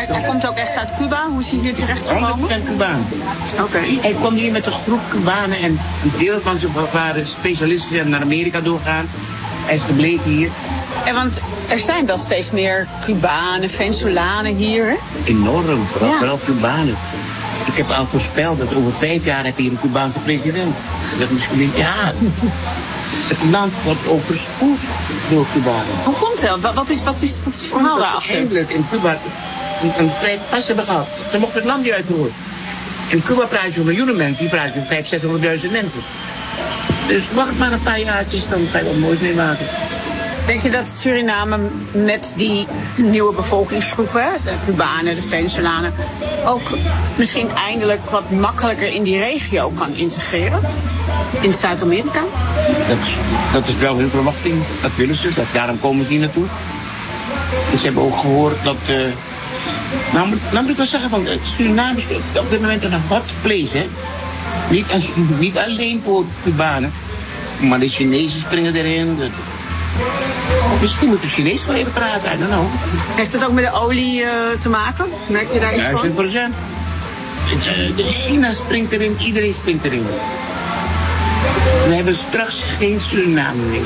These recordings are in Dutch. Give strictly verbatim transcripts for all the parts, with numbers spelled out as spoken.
hij, hij komt ook echt uit Cuba? Hoe is hij hier terecht gekomen? honderd procent Cubaan. Oké. Okay. Hij kwam hier met een groep Cubanen en een deel van ze waren specialisten en naar Amerika doorgaan. Hij is gebleven hier. En want er zijn wel steeds meer Cubanen, Venezolanen hier, hè? Enorm, vooral, ja. vooral Cubanen. Ik heb al voorspeld dat over vijf jaar heb je hier een Cubaanse president. Dat misschien, ja... Het land wordt overspoeld door Cubanen. Hoe komt dat? Wat is, wat is, wat is het verhaal daarachter? Eindelijk in Cuba een, een vrij pas hebben gehad. Ze mochten het land niet uitvoeren. In Cuba praat je over miljoenen mensen, hier praat je over vijfhonderd, zeshonderdduizend mensen. Dus wacht maar een paar jaartjes, dan ga je wat moois meemaken. Denk je dat Suriname met die nieuwe bevolkingsgroepen, de Cubanen, de Venezolanen, ook misschien eindelijk wat makkelijker in die regio kan integreren? In Zuid-Amerika? Dat, dat is wel hun verwachting, dat willen ze, dat, daarom komen ze hier naartoe. Dus ze hebben ook gehoord dat... Uh, nou, nou moet ik wel zeggen, van, Suriname is op dit moment een hot place, hè. Niet, niet alleen voor Cubanen, maar de Chinezen springen erin. De, Misschien moeten we Chinees wel even praten, I don't know. Heeft het ook met de olie uh, te maken? Merk je daar iets van? Duizend procent. China springt erin, iedereen springt erin. We hebben straks geen Suriname meer.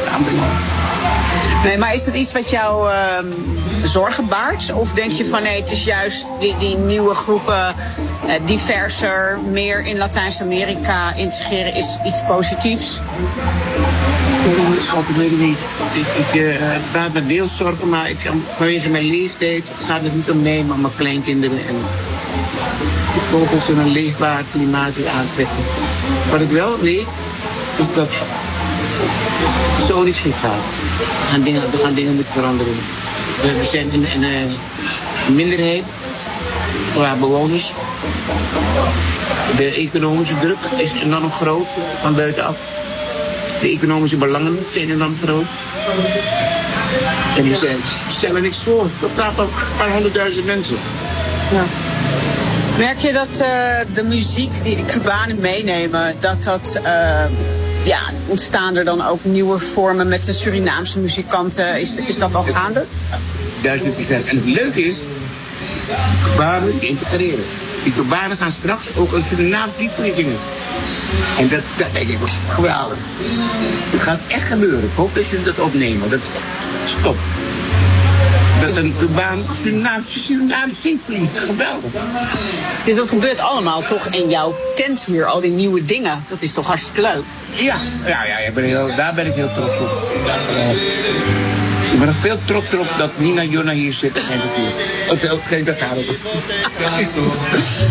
Nee, maar is dat iets wat jou uh, zorgen baart? Of denk je van nee, het is juist die, die nieuwe groepen uh, diverser, meer in Latijns-Amerika integreren is iets positiefs? Ik weet het niet. Ik, ik uh, baat me deels zorgen, maar ik, vanwege mijn leeftijd gaat het niet om mij, maar om mijn kleinkinderen. En ik hoop dat ze een leefbaar klimaat weer aantrekken. Wat ik wel weet, is dat zo niet goed gaat. We gaan dingen, we gaan dingen moeten veranderen. We zijn in, in een minderheid qua bewoners. De economische druk is enorm groot van buitenaf. De economische belangen zijn enorm groot. En we zijn, stellen niks voor. We praten over een paar honderdduizend mensen. Ja. Merk je dat uh, de muziek die de Cubanen meenemen, dat dat... Uh, ja, ontstaan er dan ook nieuwe vormen met de Surinaamse muzikanten? Is, is dat al gaande? Duizend procent. En het leuke is, Cubanen integreren. Die Cubanen gaan straks ook een Surinaams lied voor je zingen. En dat, dat denk ik was geweldig. Het gaat echt gebeuren. Ik hoop dat jullie dat opnemen. Dat is stop. Dat is een Cubaan, Surinaamse, Surinaamse zingt. Geweldig. Dus dat gebeurt allemaal toch in jouw tent hier, al die nieuwe dingen. Dat is toch hartstikke leuk? Ja, ja, ja ik ben heel, daar ben ik heel trots op. Ik ben er veel trotser op dat Nina Jonna hier zit. Oké, oké, daar gaan we.